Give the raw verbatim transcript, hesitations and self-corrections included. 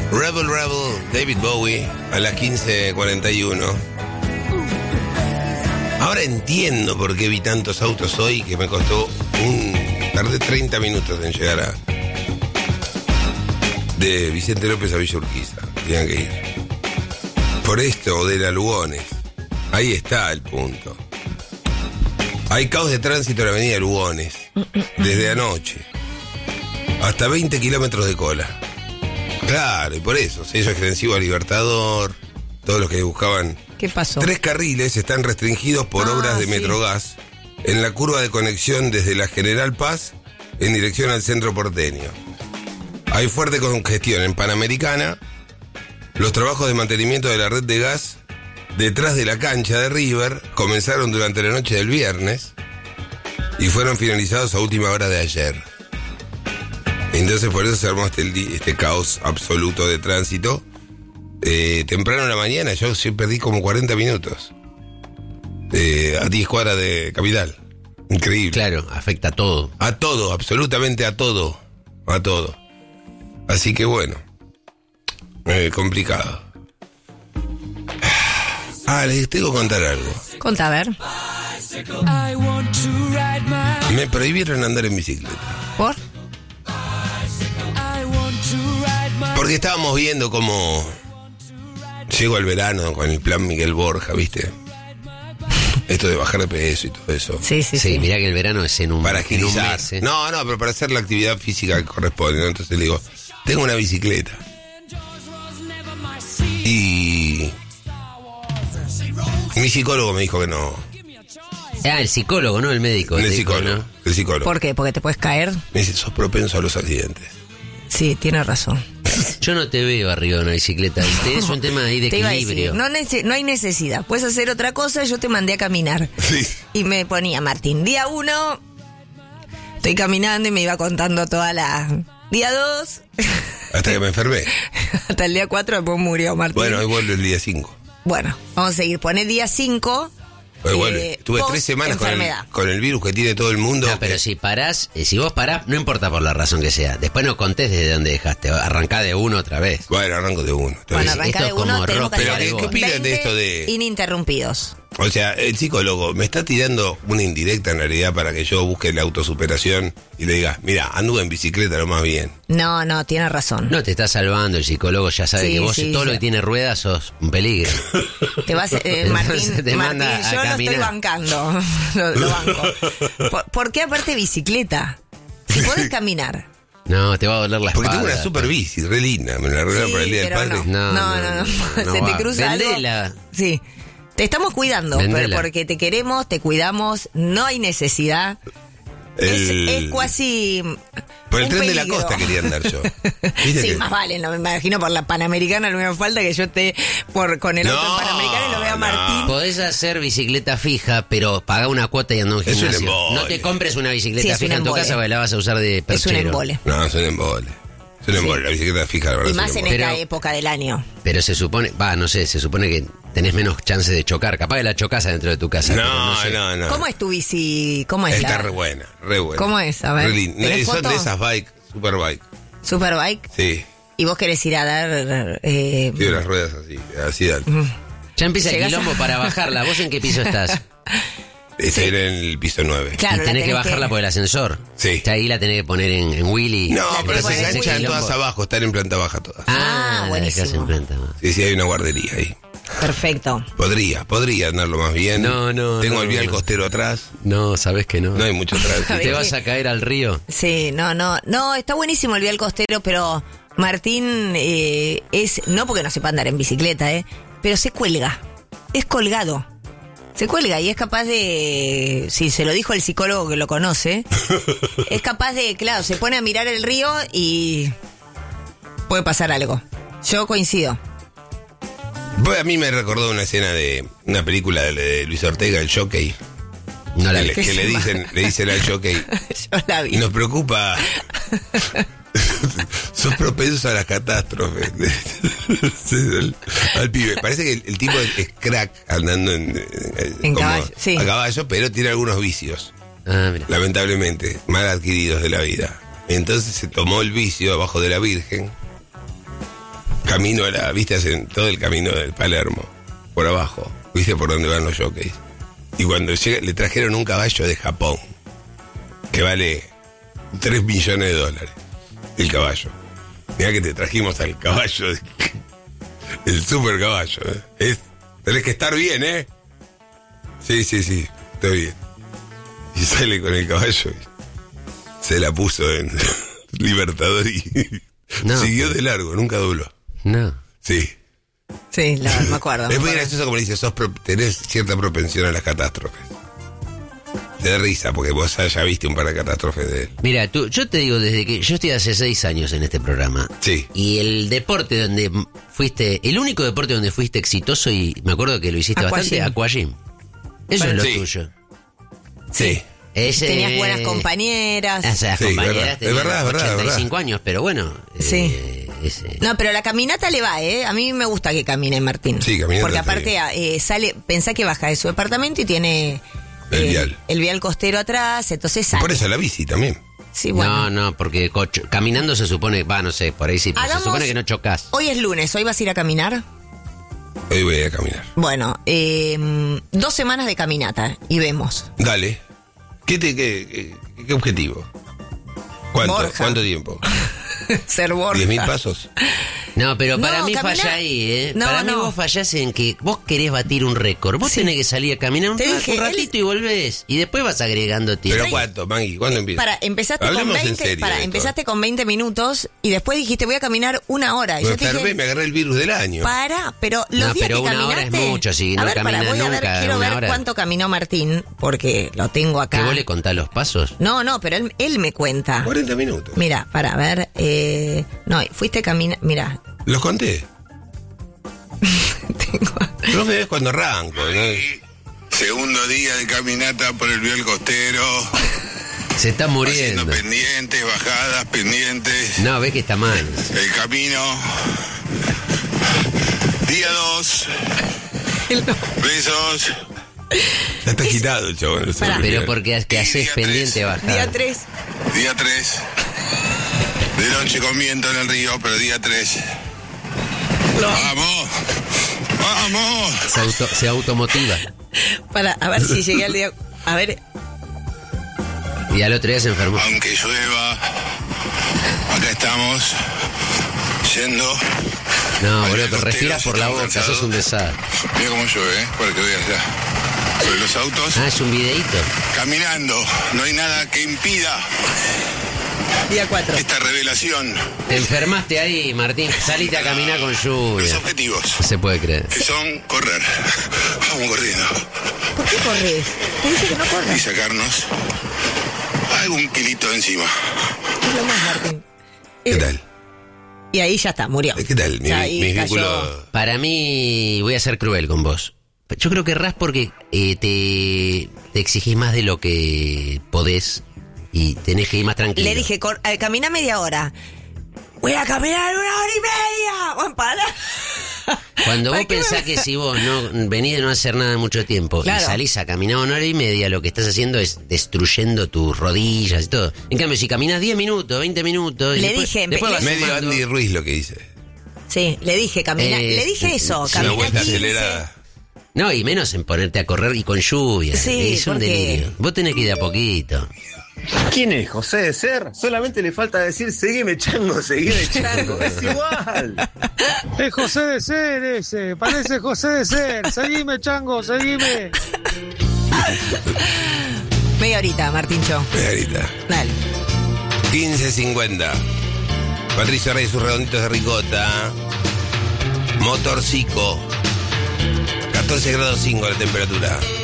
Rebel Rebel, David Bowie, a las quince cuarenta y uno. Ahora entiendo por qué vi tantos autos hoy, que me costó un... Tardé treinta minutos en llegar a... De Vicente López a Villa Urquiza. Tenían que ir. Por esto, de la Lugones. Ahí está el punto. Hay caos de tránsito en la avenida Lugones. Desde anoche. Hasta veinte kilómetros de cola. Claro, y por eso, sello extensivo a Libertador, todos los que buscaban... ¿Qué pasó? Tres carriles están restringidos por ah, obras de sí. Metrogas en la curva de conexión desde la General Paz en dirección al centro porteño. Hay fuerte congestión en Panamericana. Los trabajos de mantenimiento de la red de gas detrás de la cancha de River comenzaron durante la noche del viernes y fueron finalizados a última hora de ayer. Entonces por eso se armó este, este caos absoluto de tránsito. Eh, temprano en la mañana yo sí perdí como cuarenta minutos. Eh, a diez cuadras de Capital. Increíble. Claro, afecta a todo. A todo, absolutamente a todo. A todo. Así que bueno. Eh, complicado. Ah, les tengo que contar algo. Conta, a ver. Me prohibieron andar en bicicleta. ¿Por? Porque estábamos viendo cómo llego al verano con el plan Miguel Borja, ¿viste? Esto de bajar de peso y todo eso. Sí, sí, Sí, sí. mirá que el verano es en un, Para en un agilizar. mes. ¿eh? No, no, pero para hacer la actividad física que corresponde, ¿no? Entonces le digo, tengo una bicicleta. Y... mi psicólogo me dijo que no. Ah, el psicólogo, no el médico. El te dijo, psicólogo. ¿no? El psicólogo. ¿Por qué? Porque te puedes caer. Me dice, sos propenso a los accidentes. Sí, tiene razón. Yo no te veo arriba de una bicicleta. Es un tema ahí de Te iba a equilibrio. decir, no, nece- no hay necesidad. Puedes hacer otra cosa, yo te mandé a caminar. Sí. Y me ponía, Martín, día uno, estoy caminando y me iba contando toda la... Día dos, Hasta que me enfermé. hasta el día cuatro, después murió Martín. Bueno, hoy vuelvo el día cinco. Bueno, vamos a seguir. Poné día cinco. Hoy vuelve. eh, Estuve post tres semanas con el, enfermedad. con el virus que tiene todo el mundo. No, pero si parás, eh, si vos parás, no importa por la razón que sea. Después no contés desde dónde dejaste. Arrancá de uno otra vez. Bueno, arranco de uno. Está Bueno, bien. arranca esto de es como uno, tenemos que ropa, hacer pero ¿qué opinan de veinte esto de- ininterrumpidos. O sea, el psicólogo me está tirando una indirecta en realidad para que yo busque la autosuperación y le diga, mira, anduve en bicicleta lo más bien. No, no, tiene razón. No te está salvando, el psicólogo ya sabe Sí, que vos sí, todo sí. lo que tiene ruedas sos un peligro. Te vas, eh, Martín, Te Martín, manda a yo lo estoy caminar. bancando. lo, lo banco. ¿Por, por qué aparte bicicleta? Si podés caminar. No, te va a doler la Porque espalda. tengo una super bici, re linda, me la regalaron Sí, para el Día del pero Padre. no. No, No, no, no. no, Se no te va. cruza Vendela. algo. Sí. Te estamos cuidando, pero Vendela. porque te queremos, te cuidamos, no hay necesidad. El- Es, es casi. Por el un tren de la peligro. costa quería andar yo. ¿Viste Sí, que- más vale, no me imagino por la Panamericana, no me falta que yo esté por, con el auto No, en Panamericana y lo vea no. Martín. Podés hacer bicicleta fija, pero paga una cuota y anda a un Es un gimnasio. embole. No te compres una bicicleta Sí, es un fija en tu embole. casa porque la vas a usar de Es un perchero. embole. No, es un embole. Es un embole, la bicicleta fija, la verdad. Y es un más en embole. esta Pero- época del año. Pero se supone, va, no sé, se supone que tenés menos chance de chocar. Capaz que la chocás adentro de tu casa. pero No, no, sé. no, no. ¿Cómo es tu bici? ¿Cómo es Está la re buena, re buena. ¿Cómo es? A ver, Re linda. ¿tenés Son foto? de esas bike, super bike. Superbike? Sí, ¿Y vos querés ir a dar... Eh, tiene las ruedas así, así de alto. Ya empieza el Llegás quilombo a- para bajarla. ¿Vos en qué piso estás? Este era en el piso nueve. Claro, y la tenés que tenés bajarla que- por el ascensor. Sí. Ya ahí la tenés que poner en, en Willy. No, La pero tenés se que poner en enganchan Willy. todas abajo, están en planta baja todas. Ah, Ah, la buenísimo. dejás en planta. Sí, sí, hay una guardería ahí. Perfecto. Podría, podría andarlo más bien. No, no, Tengo no, el vial no. costero atrás. No, sabés que no. No hay mucho atrás. A ver. ¿Te vas a caer al río? Sí, no, no. No, está buenísimo el vial costero, pero Martín eh, es... No porque no sepa andar en bicicleta, ¿eh? Pero se cuelga. Es colgado. Se cuelga y es capaz de... Si se lo dijo el psicólogo que lo conoce, es capaz de... Claro, se pone a mirar el río y... Puede pasar algo. Yo coincido. Pues a mí me recordó una escena de una película de, de Luis Ortega, El Jockey. No la que vi. le, que le dicen, le dicen al jockey. Yo la vi. Y nos preocupa. Sos propenso a las catástrofes. Sí, al, al pibe. Parece que el, el tipo es crack andando en, en, En como caballo, sí. a caballo, pero tiene algunos vicios, Ah, mira. lamentablemente, mal adquiridos de la vida. Entonces se tomó el vicio abajo de la Virgen camino a la, viste, hacen todo el camino del Palermo, por abajo, viste por dónde van los jockeys. Y cuando llega, le trajeron un caballo de Japón, que vale tres millones de dólares, el caballo. Mirá que te trajimos al caballo, de, el super caballo, ¿eh? Es, tenés que estar bien, ¿eh? Sí, sí, sí, estoy bien. Y sale con el caballo y se la puso en Libertador y no, siguió de largo, nunca dobló. No. Sí. Sí, la, me acuerdo. Es muy gracioso como le dices, sos pro, tenés cierta propensión a las catástrofes. Te da risa porque vos ya viste un par de catástrofes de él. Mira, tú, yo te digo, desde que yo estoy hace seis años en este programa. Sí. Y el deporte donde fuiste, el único deporte donde fuiste exitoso, y me acuerdo que lo hiciste bastante, Aquagym. Eso bueno, es lo sí. tuyo. Sí. Ese, Tenías buenas compañeras. O sea, las sí, compañeras verdad. tenían Es verdad, verdad, ochenta y cinco verdad. años, pero bueno. Sí. Eh, ese. No, pero la caminata le va, ¿eh? A mí me gusta que camine Martín. Sí, caminata Porque está aparte eh, sale, pensá que baja de su departamento y tiene El eh, vial. el vial costero atrás, entonces sale. Por eso la bici también. Sí, bueno. No, no, porque cocho, caminando se supone, va, no sé, por ahí sí, pero Hagamos- se supone que no chocas. Hoy es lunes, ¿hoy vas a ir a caminar? Hoy voy a caminar. Bueno, eh, dos semanas de caminata y vemos. Dale. ¿Qué, te, qué, qué, qué objetivo? ¿Cuánto, Borja. ¿Cuánto tiempo? Ser Borja. ¿Diez mil pasos? No, pero para No, mí caminá- falla ahí, ¿eh? No, para mí no. vos fallás en que vos querés batir un récord. Vos Sí. tenés que salir a caminar un, Te ra- dije, un ratito y volvés. Y después vas agregando tiempo. ¿Pero cuánto, Mangui? ¿Cuándo empieza? Para, empezaste Hablemos con en veinte, serio para, de esto. empezaste con veinte minutos y después dijiste voy a caminar una hora. Y Me yo te enfermé, dije, me agarré el virus del año. para, pero los No, días pero que una hora caminaste... es mucho, si a no ver, para, camina voy a nunca, ver, quiero una ver hora. cuánto caminó Martín, porque lo tengo acá. ¿Que vos le contás los pasos? No, no, pero él, él me cuenta. cuarenta minutos. Mira, para ver, eh, no, fuiste caminar, mira, Los conté. tengo... No me ves cuando arranco, ¿no? Segundo día de caminata por el vial costero, Se está haciendo muriendo. pendientes, bajadas, pendientes, No, ves que está mal. el camino. Día dos, besos. Ya está agitado el chabón. lo Pará. sabe. Pero porque es que Y haces día pendiente tres. bajar. Día tres. Día tres, de noche con viento en el río, pero día tres. ¡Vamos! ¡Vamos! Se, auto, se automotiva. Para, a ver si llegué al día... A ver, Y al otro día se enfermó. Aunque llueva, acá estamos, yendo. No, Al boludo, vial pero respiras costero, por la sin boca, cansado. sos un desastre. Mira cómo llueve, ¿eh? Para que veas ya. Sobre los autos, Ah, es un videíto. caminando, no hay nada que impida día cuatro. esta revelación. Te enfermaste ahí, Martín. Salite a caminar con Los lluvia. objetivos, No se puede creer. que son correr. Vamos corriendo. ¿Por qué corres? Te dije que no Y corras. sacarnos algún kilito de encima. Es lo más, Martín. ¿Qué Eh, tal? Y ahí ya está, murió. ¿Qué tal? Mi, Ya ahí mi cayó. vínculo. Para mí, voy a ser cruel con vos. Yo creo que errás porque eh, te, te exigís más de lo que podés y tenés que ir más tranquilo. Le dije, cor- eh, camina media hora. Voy a caminar una hora y media. Bueno, para. Cuando vos ¿Para qué me- pensás que si vos no venís de no hacer nada mucho tiempo Claro. y salís a caminar una hora y media, lo que estás haciendo es destruyendo tus rodillas y todo. En cambio, si caminas diez minutos, veinte minutos... y Le después, dije, después le- vas Medio sumando. Andy Ruiz lo que dice. Sí, le dije, camina. Eh, le dije eso, sí, camina Una vuelta quince. acelerada. No, y menos en ponerte a correr y con lluvia. Sí, es un porque- delirio. Vos tenés que ir de a poquito. ¿Quién es José de Ser? Solamente le falta decir, seguime chango, seguime chango. Es igual. Es José de Ser ese, parece José de Ser. Seguime, chango, seguime. Media horita, Martincho. Ahorita. Dale. quince cincuenta. Patricio Reyes, sus redonditos de ricota. Motorcico. catorce grados cinco la temperatura.